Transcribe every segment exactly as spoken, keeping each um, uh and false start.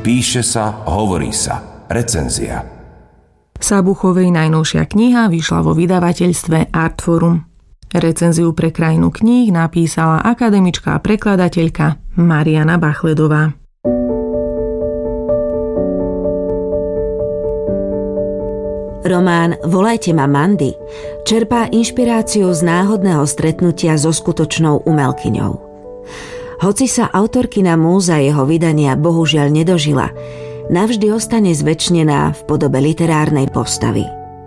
Píše sa, hovorí sa. Recenzia. Sabuchovej najnovšia kniha vyšla vo vydavateľstve Artforum. Recenziu pre krajinu kníh napísala akademička a prekladateľka Mariana Bachledová. Román Volajte ma Mandy čerpá inšpiráciu z náhodného stretnutia so skutočnou umelkyňou. Hoci sa autorkina múza jeho vydania bohužiaľ nedožila, navždy ostane zvečnená v podobe literárnej postavy.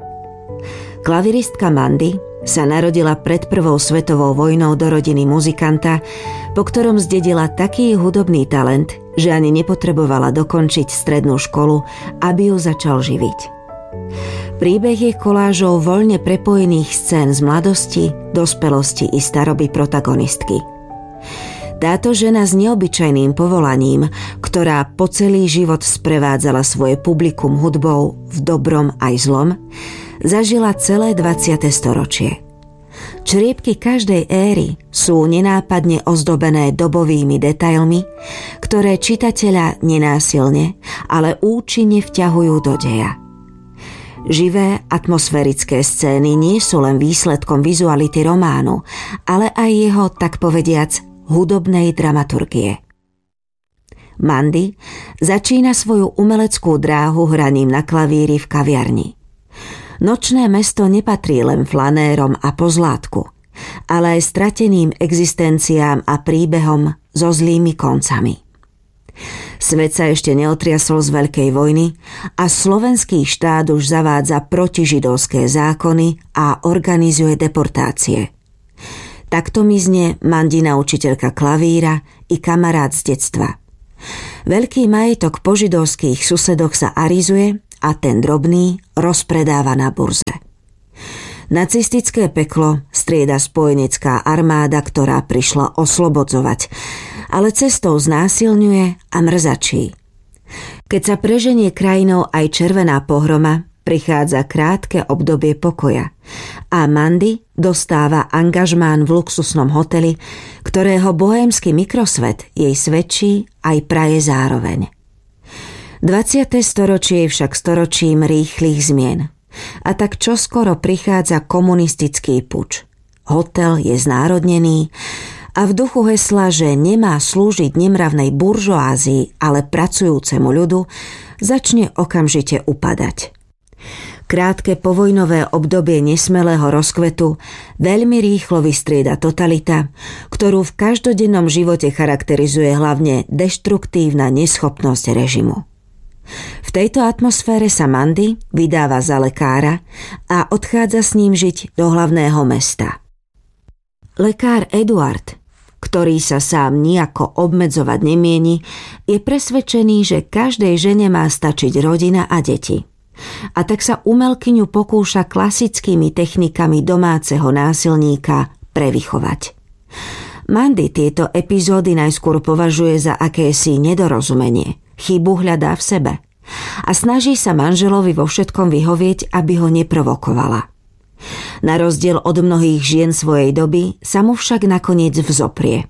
Klaviristka Mandy sa narodila pred prvou svetovou vojnou do rodiny muzikanta, po ktorom zdedila taký hudobný talent, že ani nepotrebovala dokončiť strednú školu, aby ju začal živiť. Príbeh je kolážou voľne prepojených scén z mladosti, dospelosti i staroby protagonistky. Táto žena s neobyčajným povolaním, ktorá po celý život sprevádzala svoje publikum hudbou v dobrom aj zlom, zažila celé dvadsiate storočie. Čriepky každej éry sú nenápadne ozdobené dobovými detailmi, ktoré čitateľa nenásilne, ale účinne vťahujú do deja. Živé, atmosférické scény nie sú len výsledkom vizuality románu, ale aj jeho, tak povediac, hudobnej dramaturgie. Mandy začína svoju umeleckú dráhu hraním na klavíri v kaviarni. Nočné mesto nepatrí len flanérom a pozlátku, ale aj strateným existenciám a príbehom so zlými koncami. Svet sa ešte neotriasol z Veľkej vojny a slovenský štát už zavádza protižidovské zákony a organizuje deportácie. Takto mizne Mandina učiteľka klavíra i kamarát z detstva. Veľký majetok po židovských susedoch sa arizuje a ten drobný rozpredáva na burze. Nacistické peklo strieda spojenecká armáda, ktorá prišla oslobodzovať, ale cestou znásilňuje a mrzačí. Keď sa preženie krajinou aj červená pohroma, prichádza krátke obdobie pokoja a Mandy dostáva angažmán v luxusnom hoteli, ktorého bohémsky mikrosvet jej svedčí aj praje zároveň. dvadsiate storočie je však storočím rýchlych zmien a tak čoskoro prichádza komunistický puč. Hotel je znárodnený a v duchu hesla, že nemá slúžiť nemravnej buržoázii, ale pracujúcemu ľudu, začne okamžite upadať. Krátke povojnové obdobie nesmelého rozkvetu veľmi rýchlo vystrieda totalita, ktorú v každodennom živote charakterizuje hlavne deštruktívna neschopnosť režimu. V tejto atmosfére sa Mandy vydáva za lekára a odchádza s ním žiť do hlavného mesta. Lekár Eduard, ktorý sa sám nijako obmedzovať nemieni, je presvedčený, že každej žene má stačiť rodina a deti. A tak sa umelkyňu pokúša klasickými technikami domáceho násilníka prevychovať. Mandy tieto epizódy najskôr považuje za akési nedorozumenie, chybu hľadá v sebe a snaží sa manželovi vo všetkom vyhovieť, aby ho neprovokovala. Na rozdiel od mnohých žien svojej doby sa mu však nakoniec vzoprie.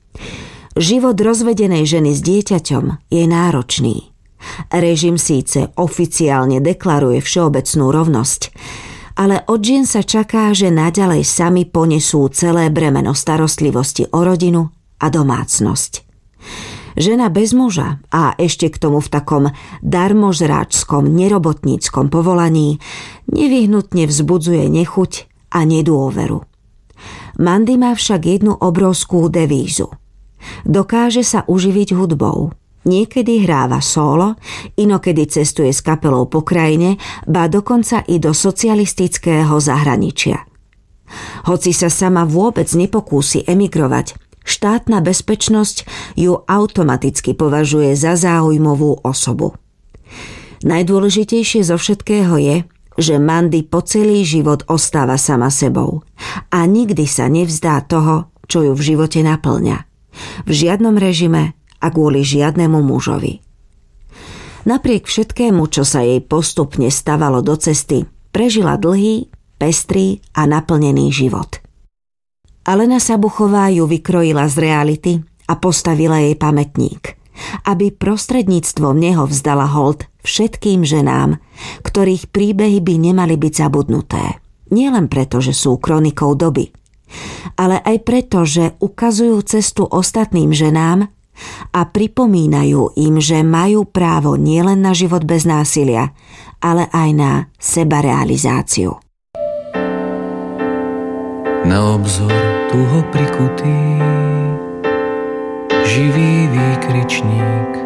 Život rozvedenej ženy s dieťaťom je náročný. Režim síce oficiálne deklaruje všeobecnú rovnosť, ale od žien sa čaká, že naďalej sami ponesú celé bremeno starostlivosti o rodinu a domácnosť. Žena bez muža a ešte k tomu v takom darmožráčskom, nerobotníckom povolaní nevyhnutne vzbudzuje nechuť a nedôveru. Mandy má však jednu obrovskú devízu. Dokáže sa uživiť hudbou. Niekedy hráva solo, inokedy cestuje s kapelou po krajine, ba dokonca i do socialistického zahraničia. Hoci sa sama vôbec nepokúsi emigrovať, štátna bezpečnosť ju automaticky považuje za záujmovú osobu. Najdôležitejšie zo všetkého je, že Mandy po celý život ostáva sama sebou a nikdy sa nevzdá toho, čo ju v živote naplňa. V žiadnom režime a kvôli žiadnemu mužovi. Napriek všetkému, čo sa jej postupne stavalo do cesty, prežila dlhý, pestrý a naplnený život. Alena Sabuchová ju vykrojila z reality a postavila jej pamätník. aby prostredníctvom neho vzdala hold všetkým ženám, ktorých príbehy by nemali byť zabudnuté. Nielen preto, že sú kronikou doby, ale aj preto, že ukazujú cestu ostatným ženám a pripomínajú im, že majú právo nielen na život bez násilia, ale aj na sebarealizáciu. Na obzor tuho prikutý živý výkričník